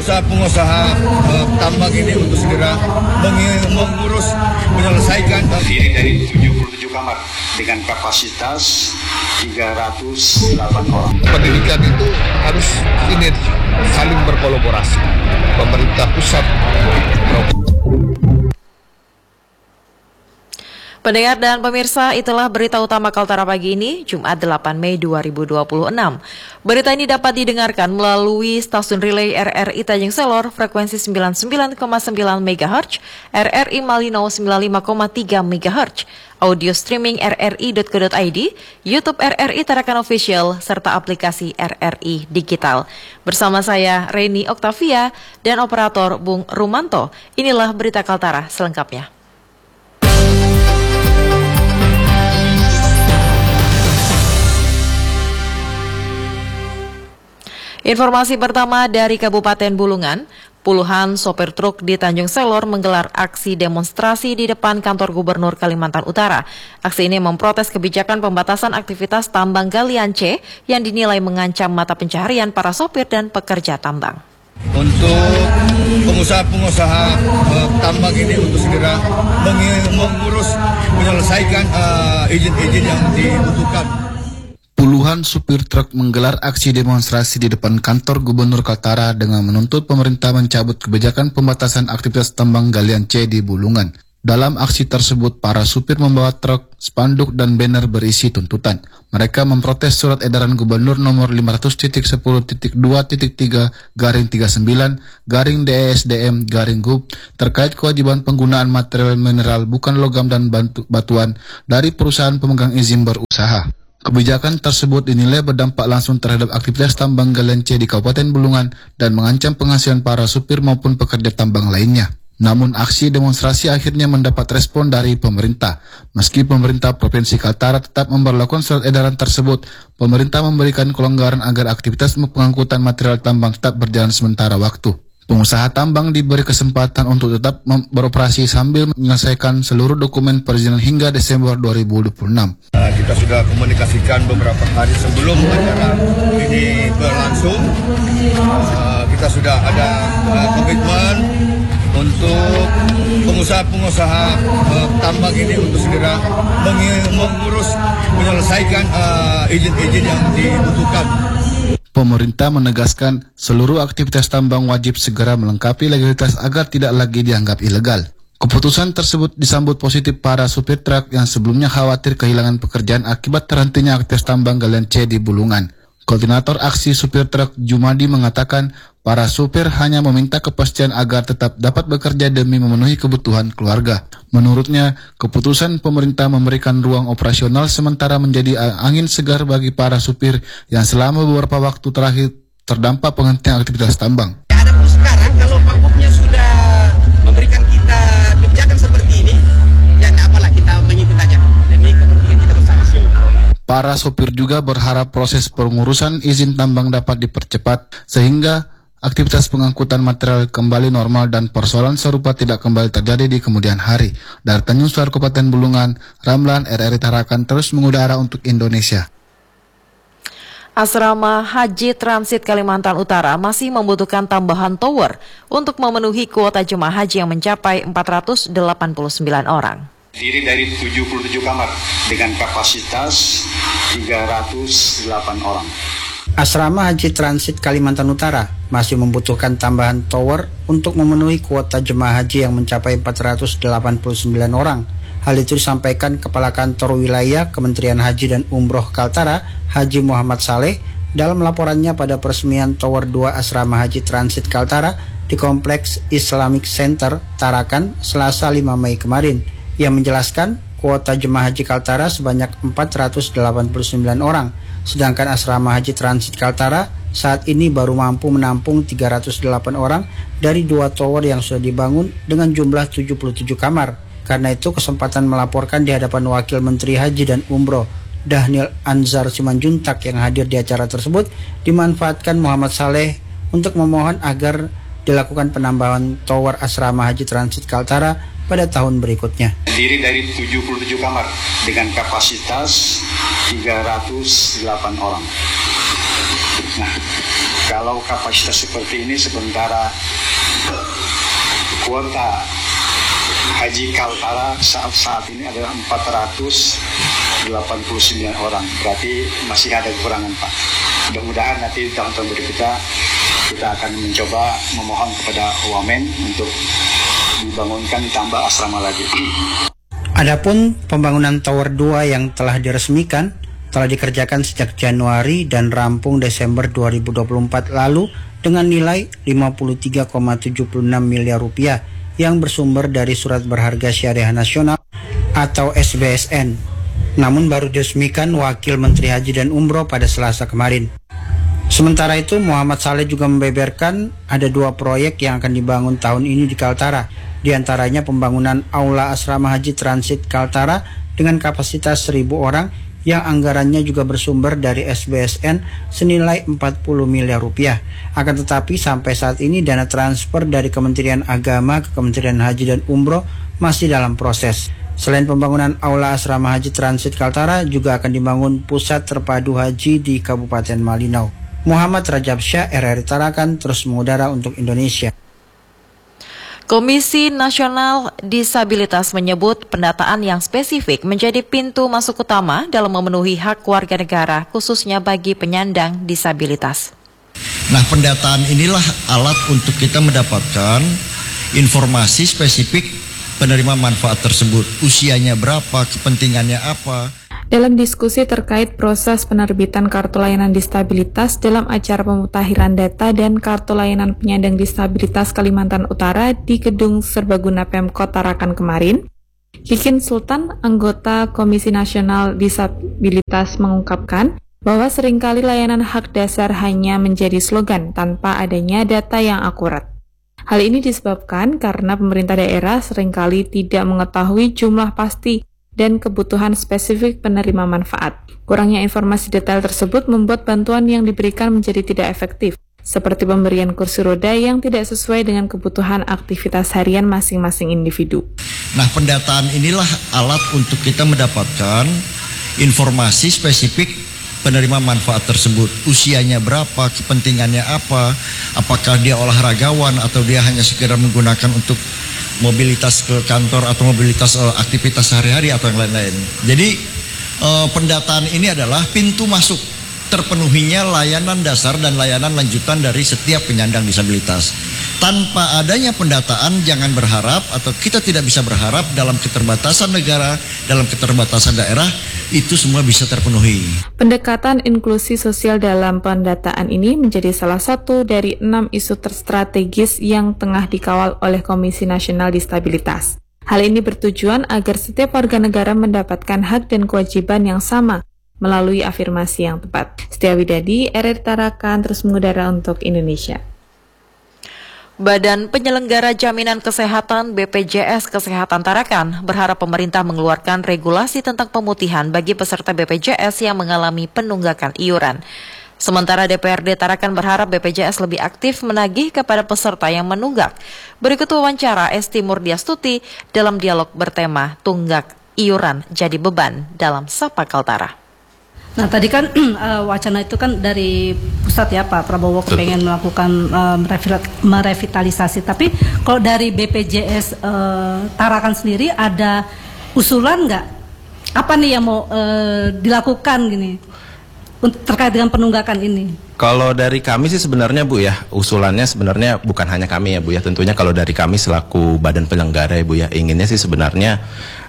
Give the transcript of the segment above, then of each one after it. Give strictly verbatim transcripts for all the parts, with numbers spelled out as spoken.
pengusaha-pengusaha uh, tambang ini untuk segera meng- mengurus menyelesaikan terdiri dari tujuh puluh tujuh kamar dengan kapasitas tiga ratus delapan orang. Pendidikan itu harus ini saling berkolaborasi. Pemerintah pusat. Pendengar dan pemirsa, itulah berita utama Kaltara pagi ini, Jumat delapan Mei dua ribu dua puluh enam. Berita ini dapat didengarkan melalui stasiun relay R R I Tanjung Selor, frekuensi sembilan puluh sembilan koma sembilan megahertz, R R I Malino sembilan puluh lima koma tiga megahertz, audio streaming r r i dot co dot i d, YouTube R R I Tarakan Official, serta aplikasi R R I Digital. Bersama saya, Reni Oktavia, dan operator Bung Rumanto. Inilah berita Kaltara selengkapnya. Informasi pertama dari Kabupaten Bulungan, puluhan sopir truk di Tanjung Selor menggelar aksi demonstrasi di depan kantor Gubernur Kalimantan Utara. Aksi ini memprotes kebijakan pembatasan aktivitas tambang galian C yang dinilai mengancam mata pencaharian para sopir dan pekerja tambang. Untuk pengusaha-pengusaha uh, tambang ini untuk segera meng- mengurus menyelesaikan uh, izin-izin yang dibutuhkan. Puluhan supir truk menggelar aksi demonstrasi di depan kantor Gubernur Kaltara dengan menuntut pemerintah mencabut kebijakan pembatasan aktivitas tambang galian C di Bulungan. Dalam aksi tersebut, para supir membawa truk, spanduk, dan banner berisi tuntutan. Mereka memprotes surat edaran Gubernur nomor lima ratus titik sepuluh titik dua titik tiga garing tiga puluh sembilan garing D E S D M garing G U P terkait kewajiban penggunaan material mineral bukan logam dan bantu, batuan dari perusahaan pemegang izin berusaha. Kebijakan tersebut dinilai berdampak langsung terhadap aktivitas tambang galian C di Kabupaten Bulungan dan mengancam penghasilan para supir maupun pekerja tambang lainnya. Namun aksi demonstrasi akhirnya mendapat respon dari pemerintah. Meski pemerintah Provinsi Kaltara tetap memberlakukan surat edaran tersebut, pemerintah memberikan kelonggaran agar aktivitas pengangkutan material tambang tetap berjalan sementara waktu. Pengusaha tambang diberi kesempatan untuk tetap beroperasi sambil menyelesaikan seluruh dokumen perizinan hingga Desember dua ribu dua puluh enam. Uh, kita sudah komunikasikan beberapa hari sebelum acara ini berlangsung. Uh, kita sudah ada uh, komitmen untuk pengusaha-pengusaha uh, tambang ini untuk segera meng- mengurus menyelesaikan uh, izin-izin yang dibutuhkan. Pemerintah menegaskan seluruh aktivitas tambang wajib segera melengkapi legalitas agar tidak lagi dianggap ilegal. Keputusan tersebut disambut positif para supir truk yang sebelumnya khawatir kehilangan pekerjaan akibat terhentinya aktivitas tambang galian C di Bulungan. Koordinator aksi supir truk Jumadi mengatakan para supir hanya meminta kepastian agar tetap dapat bekerja demi memenuhi kebutuhan keluarga. Menurutnya, keputusan pemerintah memberikan ruang operasional sementara menjadi angin segar bagi para supir yang selama beberapa waktu terakhir terdampak penghentian aktivitas tambang. Adapun sekarang kalau Pak Bupnya sudah memberikan kita kebijakan seperti ini, ya apalah kita mengikut aja demi kepentingan kita bersama. Para sopir juga berharap proses pengurusan izin tambang dapat dipercepat sehingga aktivitas pengangkutan material kembali normal dan persoalan serupa tidak kembali terjadi di kemudian hari. Dari Tanjung Selor Kabupaten Bulungan, Ramlan R R I Tarakan terus mengudara untuk Indonesia. Asrama Haji Transit Kalimantan Utara masih membutuhkan tambahan tower untuk memenuhi kuota jemaah haji yang mencapai empat ratus delapan puluh sembilan orang. Terdiri dari tujuh puluh tujuh kamar dengan kapasitas tiga ratus delapan orang. Asrama Haji Transit Kalimantan Utara masih membutuhkan tambahan tower untuk memenuhi kuota jemaah haji yang mencapai empat ratus delapan puluh sembilan orang. Hal itu disampaikan Kepala Kantor Wilayah Kementerian Haji dan Umroh Kaltara, Haji Muhammad Saleh, dalam laporannya pada peresmian Tower dua Asrama Haji Transit Kaltara di Kompleks Islamic Center, Tarakan, Selasa lima Mei kemarin. Yang menjelaskan kuota jemaah haji Kaltara sebanyak empat ratus delapan puluh sembilan orang, sedangkan asrama haji transit Kaltara saat ini baru mampu menampung tiga ratus delapan orang dari dua tower yang sudah dibangun dengan jumlah tujuh puluh tujuh kamar. Karena itu kesempatan melaporkan di hadapan Wakil Menteri Haji dan Umroh Dhanil Anzar Simanjuntak yang hadir di acara tersebut dimanfaatkan Muhammad Saleh untuk memohon agar dilakukan penambahan tower asrama haji transit Kaltara pada tahun berikutnya. Terdiri dari tujuh puluh tujuh kamar dengan kapasitas tiga ratus delapan orang. Nah, Kalau kapasitas seperti ini sementara kuota Haji Kaltara saat saat ini adalah empat ratus delapan puluh sembilan orang, berarti masih ada kekurangan Pak. Mudah-mudahan nanti tahun-tahun berikutnya kita akan mencoba memohon kepada Wamen untuk dibangunkan ditambah asrama lagi. Adapun pembangunan Tower dua yang telah diresmikan telah dikerjakan sejak Januari dan rampung Desember dua ribu dua puluh empat lalu dengan nilai lima puluh tiga koma tujuh enam miliar rupiah yang bersumber dari Surat Berharga Syariah Nasional atau S B S N. Namun baru diresmikan Wakil Menteri Haji dan Umroh pada Selasa kemarin. Sementara itu Muhammad Saleh juga membeberkan ada dua proyek yang akan dibangun tahun ini di Kaltara. Di antaranya pembangunan Aula Asrama Haji Transit Kaltara dengan kapasitas seribu orang yang anggarannya juga bersumber dari S B S N senilai empat puluh miliar rupiah. Akan tetapi sampai saat ini dana transfer dari Kementerian Agama ke Kementerian Haji dan Umroh masih dalam proses. Selain pembangunan Aula Asrama Haji Transit Kaltara, juga akan dibangun Pusat Terpadu Haji di Kabupaten Malinau. Muhammad Rajab Syah, R R I Tarakan, terus mengudara untuk Indonesia. Komisi Nasional Disabilitas menyebut pendataan yang spesifik menjadi pintu masuk utama dalam memenuhi hak warga negara, khususnya bagi penyandang disabilitas. Nah, pendataan inilah alat untuk kita mendapatkan informasi spesifik penerima manfaat tersebut. Usianya berapa, kepentingannya apa. Dalam diskusi terkait proses penerbitan kartu layanan disabilitas dalam acara pemutahiran data dan kartu layanan penyandang disabilitas Kalimantan Utara di Gedung Serbaguna Pemkot Tarakan kemarin, Kikin Sultan, anggota Komisi Nasional Disabilitas, mengungkapkan bahwa seringkali layanan hak dasar hanya menjadi slogan tanpa adanya data yang akurat. Hal ini disebabkan karena pemerintah daerah seringkali tidak mengetahui jumlah pasti dan kebutuhan spesifik penerima manfaat. Kurangnya informasi detail tersebut membuat bantuan yang diberikan menjadi tidak efektif, seperti pemberian kursi roda yang tidak sesuai dengan kebutuhan aktivitas harian masing-masing individu. Nah, pendataan inilah alat untuk kita mendapatkan informasi spesifik penerima manfaat tersebut. Usianya berapa, kepentingannya apa, apakah dia olahragawan atau dia hanya sekedar menggunakan untuk mobilitas ke kantor atau mobilitas uh, aktivitas sehari-hari atau yang lain-lain. Jadi uh, pendataan ini adalah pintu masuk terpenuhinya layanan dasar dan layanan lanjutan dari setiap penyandang disabilitas. Tanpa adanya pendataan, jangan berharap atau kita tidak bisa berharap dalam keterbatasan negara, dalam keterbatasan daerah, itu semua bisa terpenuhi. Pendekatan inklusi sosial dalam pendataan ini menjadi salah satu dari enam isu terstrategis yang tengah dikawal oleh Komisi Nasional Disabilitas. Hal ini bertujuan agar setiap warga negara mendapatkan hak dan kewajiban yang sama melalui afirmasi yang tepat. Setia Widadi, R R I Tarakan, terus mengudara untuk Indonesia. Badan Penyelenggara Jaminan Kesehatan B P J S Kesehatan Tarakan berharap pemerintah mengeluarkan regulasi tentang pemutihan bagi peserta B P J S yang mengalami penunggakan iuran. Sementara D P R D Tarakan berharap B P J S lebih aktif menagih kepada peserta yang menunggak. Berikut wawancara Esti Murdiastuti dalam dialog bertema Tunggak Iuran Jadi Beban dalam Sapa Kaltara. Nah tadi kan uh, wacana itu kan dari pusat ya Pak Prabowo kepengen melakukan uh, merevitalisasi. Tapi kalau dari B P J S uh, Tarakan sendiri ada usulan nggak? Apa nih yang mau uh, dilakukan gini terkait dengan penunggakan ini? Kalau dari kami sih sebenarnya Bu ya, usulannya sebenarnya bukan hanya kami ya Bu ya. Tentunya kalau dari kami selaku badan penyelenggara ya Bu ya, inginnya sih sebenarnya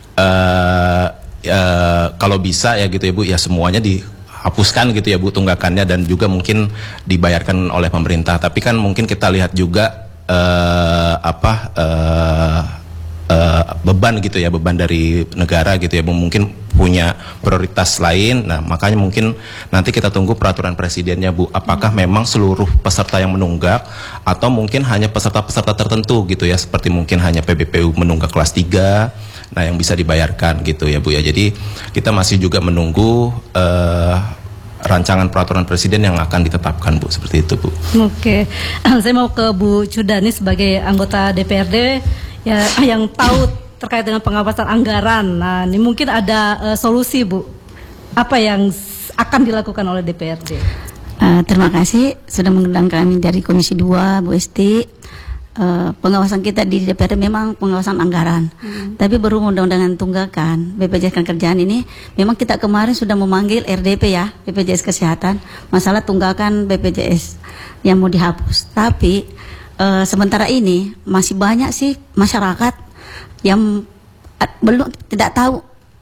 uh, Uh, kalau bisa ya gitu ya Bu ya, semuanya dihapuskan gitu ya Bu tunggakannya, dan juga mungkin dibayarkan oleh pemerintah. Tapi kan mungkin kita lihat juga uh, apa uh, uh, beban gitu ya, beban dari negara gitu ya Bu, mungkin punya prioritas lain. Nah makanya mungkin nanti kita tunggu peraturan presidennya Bu, apakah memang seluruh peserta yang menunggak atau mungkin hanya peserta-peserta tertentu gitu ya, seperti mungkin hanya P B P U menunggak kelas tiga, nah yang bisa dibayarkan gitu ya Bu ya. Jadi kita masih juga menunggu uh, rancangan peraturan presiden yang akan ditetapkan Bu, seperti itu Bu. Oke, saya mau ke Bu Cudani sebagai anggota D P R D ya, yang tahu terkait dengan pengawasan anggaran. Nah ini mungkin ada uh, solusi Bu, apa yang akan dilakukan oleh D P R D? Uh, terima kasih sudah mengundang kami dari Komisi dua, Bu Esti. Uh, pengawasan kita di D P R D memang pengawasan anggaran, hmm. tapi berhubung dengan tunggakan B P J S Kerjaan ini, memang kita kemarin sudah memanggil R D P ya, B P J S Kesehatan, masalah tunggakan B P J S yang mau dihapus. Tapi uh, sementara ini masih banyak sih masyarakat yang uh, belum tidak tahu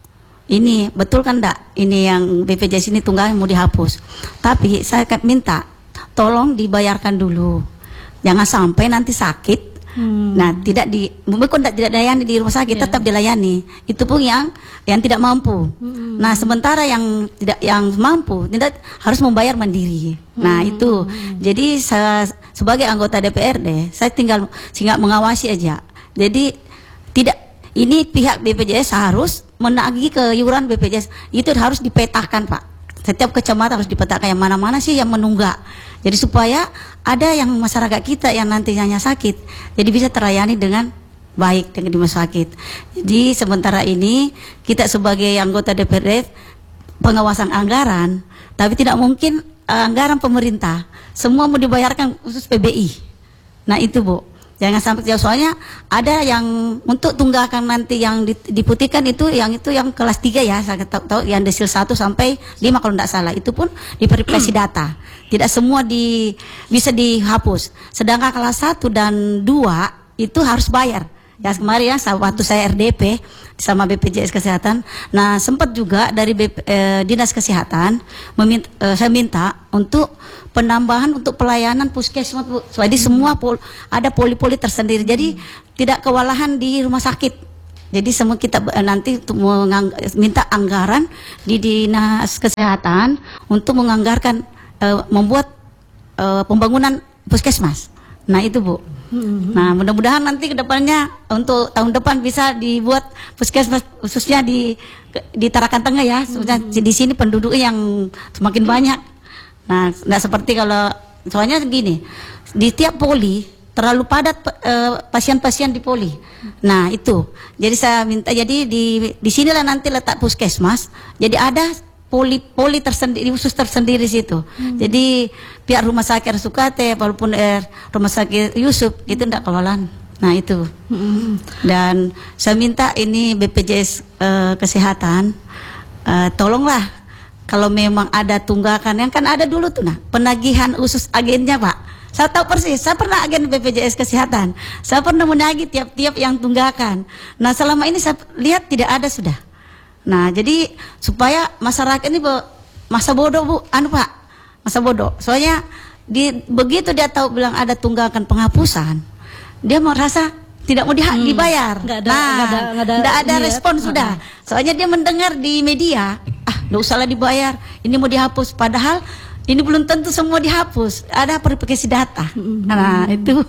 ini betul kan enggak, ini yang B P J S ini tunggakan mau dihapus. Tapi saya minta tolong dibayarkan dulu. Jangan sampai nanti sakit, hmm. nah tidak di, bukan tidak dilayani di rumah sakit, yeah. tetap dilayani. Itu pun yang yang tidak mampu. Hmm. Nah sementara yang tidak yang mampu tidak harus membayar mandiri. Hmm. Nah itu, hmm. jadi saya sebagai anggota D P R D, saya tinggal tinggal mengawasi aja. Jadi tidak, ini pihak B P J S harus menagih ke iuran B P J S, itu harus dipetakan Pak. Setiap kecamatan harus dipetakan yang mana-mana sih yang menunggak. Jadi supaya ada yang masyarakat kita yang nantinya sakit, jadi bisa terlayani dengan baik dengan di rumah sakit. Jadi sementara ini kita sebagai anggota D P R D pengawasan anggaran, tapi tidak mungkin uh, anggaran pemerintah semua mau dibayarkan khusus P B I. Nah itu Bu, jangan sampai jauh, soalnya ada yang untuk tunggakan nanti yang diputihkan itu yang itu yang kelas tiga ya, saya tahu, tahu yang desil satu sampai lima kalau tidak salah, itu pun diverifikasi data. Tidak semua di, bisa dihapus. Sedangkan kelas satu dan dua itu harus bayar. Ya kemarin ya waktu saya R D P sama B P J S Kesehatan, nah sempat juga dari B P, eh, Dinas Kesehatan meminta, eh, saya minta untuk penambahan untuk pelayanan puskesmas, Bu. Jadi hmm. semua pol, ada poli-poli tersendiri. Jadi hmm. tidak kewalahan di rumah sakit. Jadi semua kita eh, nanti untuk mengang, minta anggaran di Dinas Kesehatan untuk menganggarkan Uh, membuat uh, pembangunan puskesmas. Nah itu Bu. Mm-hmm. Nah mudah-mudahan nanti kedepannya untuk tahun depan bisa dibuat puskesmas khususnya di di Tarakan Tengah ya. Mm-hmm. Di sini penduduk yang semakin banyak. Nah nggak seperti kalau soalnya gini, di tiap poli terlalu padat uh, pasien-pasien di poli. Nah itu. Jadi saya minta jadi di di sinilah nanti letak puskesmas. Jadi ada poli poli tersendiri khusus tersendiri situ. Hmm. Jadi pihak rumah sakit Sukate walaupun eh, rumah sakit Yusuf itu tidak kawalan. Nah itu. Hmm. Dan saya minta ini B P J S eh, Kesehatan eh, tolonglah kalau memang ada tunggakan yang kan ada dulu tuh nah penagihan khusus agennya Pak. Saya tahu persis, saya pernah agen B P J S Kesehatan. Saya pernah menagih tiap-tiap yang tunggakan. Nah selama ini saya lihat tidak ada sudah. Nah, jadi supaya masyarakat ini be, masa bodoh Bu, anu Pak, masa bodoh. Soalnya di, begitu dia tahu bilang ada tunggakan penghapusan, dia merasa tidak mau di, hmm. dibayar. Nggak ada, nah, nggak ada, nggak ada, nggak ada respon ya. Sudah. Soalnya dia mendengar di media, ah, nggak usahlah dibayar, ini mau dihapus. Padahal ini belum tentu semua dihapus. Ada verifikasi data. Hmm. Nah, itu.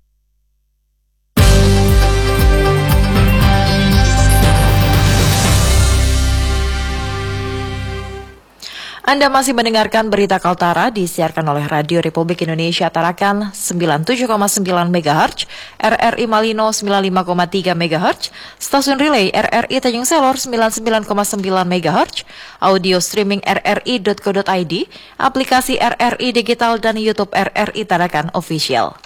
Anda masih mendengarkan berita Kaltara disiarkan oleh Radio Republik Indonesia Tarakan sembilan puluh tujuh koma sembilan megahertz, R R I Malino sembilan puluh lima koma tiga megahertz, stasiun relay R R I Tanjung Selor sembilan puluh sembilan koma sembilan megahertz, audio streaming r r i dot co dot i d, aplikasi R R I Digital dan YouTube R R I Tarakan Official.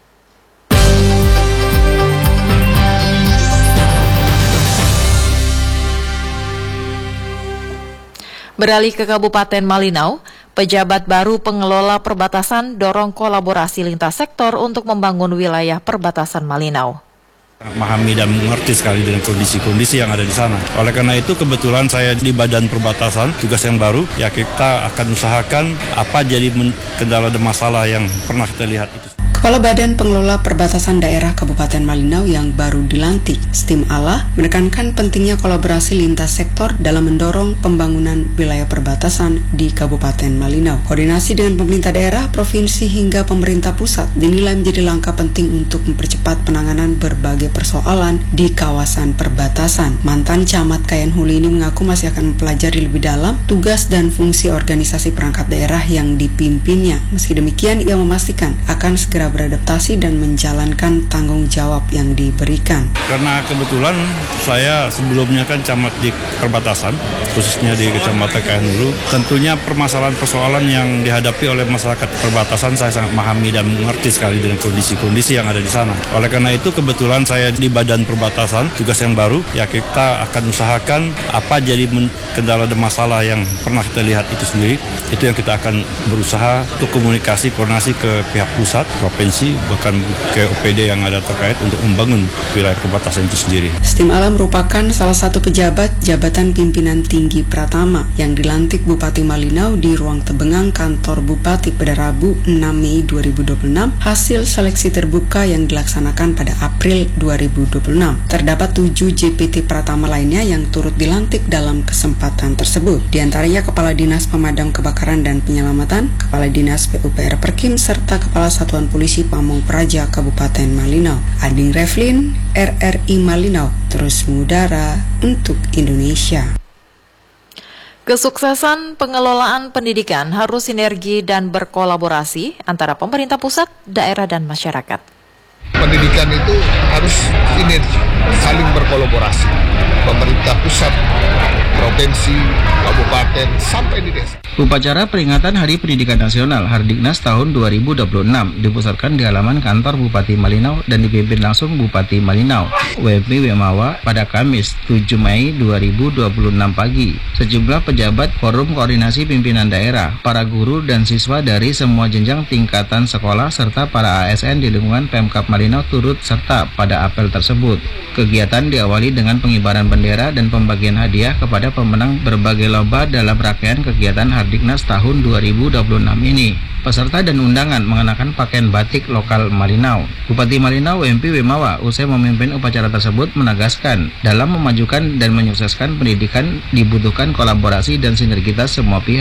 Beralih ke Kabupaten Malinau, pejabat baru pengelola perbatasan dorong kolaborasi lintas sektor untuk membangun wilayah perbatasan Malinau. Memahami dan mengerti sekali dengan kondisi-kondisi yang ada di sana. Oleh karena itu kebetulan saya di Badan Perbatasan, tugas yang baru, ya kita akan usahakan apa jadi kendala dan masalah yang pernah kita lihat itu. Kepala Badan Pengelola Perbatasan Daerah Kabupaten Malinau yang baru dilantik, Stim Allah, menekankan pentingnya kolaborasi lintas sektor dalam mendorong pembangunan wilayah perbatasan di Kabupaten Malinau. Koordinasi dengan pemerintah daerah, provinsi hingga pemerintah pusat dinilai menjadi langkah penting untuk mempercepat penanganan berbagai persoalan di kawasan perbatasan. Mantan Camat Kayan Hulu ini mengaku masih akan mempelajari lebih dalam tugas dan fungsi organisasi perangkat daerah yang dipimpinnya. Meski demikian, ia memastikan akan segera segera beradaptasi dan menjalankan tanggung jawab yang diberikan. Karena kebetulan saya sebelumnya kan camat di perbatasan, khususnya di Kecamatan Kayan Hulu. Tentunya permasalahan-persoalan yang dihadapi oleh masyarakat perbatasan saya sangat memahami dan mengerti sekali dengan kondisi-kondisi yang ada di sana. Oleh karena itu kebetulan saya di Badan Perbatasan, tugas yang baru, ya kita akan usahakan apa jadi kendala dan masalah yang pernah kita lihat itu sendiri. Itu yang kita akan berusaha untuk komunikasi, koordinasi ke pihak pusat, provinsi, bahkan ke O P D yang ada terkait untuk membangun wilayah perbatasan itu sendiri. Stim Ala merupakan salah satu pejabat Jabatan Pimpinan Tinggi Pratama yang dilantik Bupati Malinau di ruang Tebengang kantor Bupati pada Rabu enam Mei dua ribu dua puluh enam hasil seleksi terbuka yang dilaksanakan pada April dua ribu dua puluh enam. Terdapat tujuh J P T Pratama lainnya yang turut dilantik dalam kesempatan tersebut. Di antaranya Kepala Dinas Pemadam Kebakaran dan Penyelamatan, Kepala Dinas P U P R Perkim, serta Kepala Satuan Polisi Pamong Praja Kabupaten Malinau. Ading Revlin, R R I Malinau, terus mengudara untuk Indonesia. Kesuksesan pengelolaan pendidikan harus sinergi dan berkolaborasi antara pemerintah pusat, daerah, dan masyarakat. Pendidikan itu harus sinergi, saling berkolaborasi. Pemerintah pusat, provinsi, kabupaten, sampai di desa. Upacara peringatan Hari Pendidikan Nasional Hardiknas tahun dua ribu dua puluh enam dipusatkan di halaman kantor Bupati Malinau dan dipimpin langsung Bupati Malinau, W M P Wemawa, pada Kamis tujuh Mei dua ribu dua puluh enam pagi. Sejumlah pejabat Forum Koordinasi Pimpinan Daerah, para guru dan siswa dari semua jenjang tingkatan sekolah, serta para A S N di lingkungan Pemkab Malinau turut serta pada apel tersebut. Kegiatan diawali dengan pengibaran bendera dan pembagian hadiah kepada pemenang berbagai lomba dalam rangkaian kegiatan Hardiknas tahun dua ribu dua puluh enam ini. Peserta dan undangan mengenakan pakaian batik lokal Malinau. Bupati Malinau W M P Wemawa usai memimpin upacara tersebut menegaskan dalam memajukan dan menyukseskan pendidikan dibutuhkan kolaborasi dan sinergitas semua pihak.